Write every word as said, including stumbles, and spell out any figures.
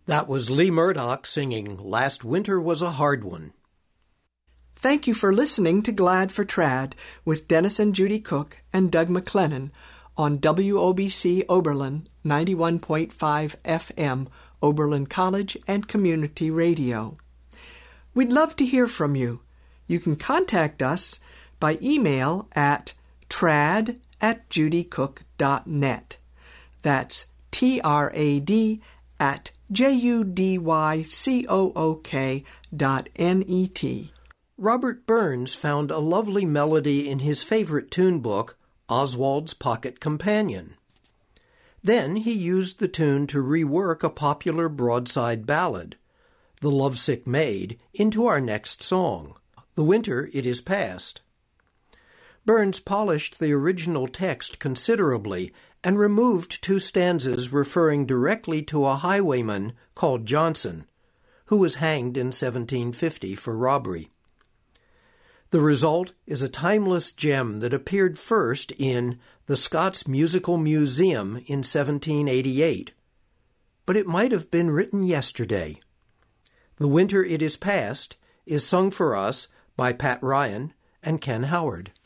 That was Lee Murdoch singing Last Winter Was a Hard One. Thank you for listening to Glad for Trad with Dennis and Judy Cook and Doug McLennan on W O B C Oberlin ninety-one point five F M, Oberlin College and Community Radio. We'd love to hear from you. You can contact us by email at trad at judycook dot net. That's T R A D at J U D Y C O O K dot N E T. Robert Burns found a lovely melody in his favorite tune book, Oswald's Pocket Companion. Then he used the tune to rework a popular broadside ballad, The Lovesick Maid, into our next song, The Winter It Is Past. Burns polished the original text considerably and removed two stanzas referring directly to a highwayman called Johnson, who was hanged in seventeen fifty for robbery. The result is a timeless gem that appeared first in the Scots Musical Museum in seventeen eighty-eight, but it might have been written yesterday. The Winter It Is Past is sung for us by Pat Ryan and Ken Howard.